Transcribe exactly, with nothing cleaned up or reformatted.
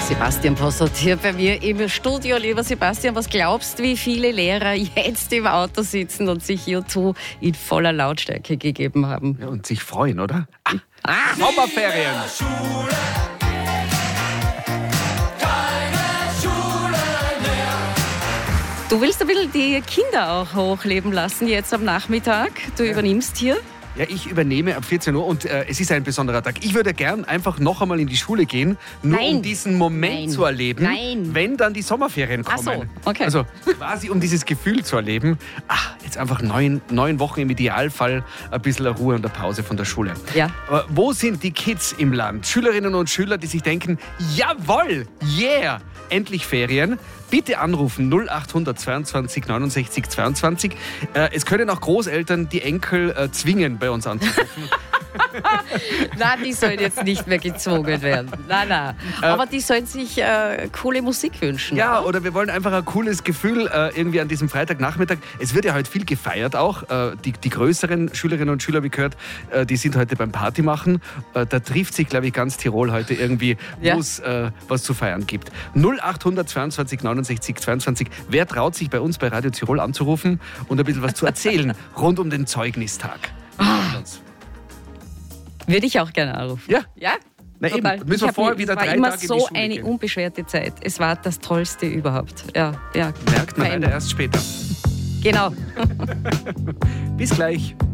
Sebastian Possert hier bei mir im Studio. Lieber Sebastian, was glaubst du, wie viele Lehrer jetzt im Auto sitzen und sich U zwei in voller Lautstärke gegeben haben? Ja, und sich freuen, oder? Ah, Ah. Sommerferien! Du willst ein bisschen die Kinder auch hochleben lassen jetzt am Nachmittag. Du Ja. übernimmst hier. Ja, ich übernehme ab vierzehn Uhr und äh, es ist ein besonderer Tag. Ich würde gern einfach noch einmal in die Schule gehen, nur Nein. um diesen Moment Nein. zu erleben, Nein. wenn dann die Sommerferien Ach kommen. so, okay. Also quasi um dieses Gefühl zu erleben, ach, jetzt einfach neun, neun Wochen im Idealfall ein bisschen Ruhe und eine Pause von der Schule. Ja. Aber wo sind die Kids im Land? Schülerinnen und Schüler, die sich denken, jawohl, yeah, endlich Ferien. Bitte anrufen null acht zweiundzwanzig neunundsechzig zweiundzwanzig. Äh, es können auch Großeltern die Enkel äh, zwingen, bei uns anzurufen. Nein, die sollen jetzt nicht mehr gezwungen werden. Nein, nein. Aber die sollen sich äh, coole Musik wünschen. Ja, oder wir wollen einfach ein cooles Gefühl äh, irgendwie an diesem Freitagnachmittag. Es wird ja heute viel gefeiert auch. Äh, die, die größeren Schülerinnen und Schüler, wie gehört, äh, die sind heute beim Party machen. Äh, da trifft sich, glaube ich, ganz Tirol heute irgendwie, Ja. wo es äh, was zu feiern gibt. null acht zweiundzwanzig neunundsechzig zweiundzwanzig. Wer traut sich bei uns bei Radio Tirol anzurufen und ein bisschen was zu erzählen rund um den Zeugnistag? Würde ich auch gerne anrufen. Ja. Ja? Na eben, Total. müssen wir Ich hab vorher mir- wieder es war drei immer Tage in die so Schule eine gehen. unbeschwerte Zeit. Es war das Tollste überhaupt. Ja, ja. Merkt man Fein. leider erst später. Genau. Bis gleich.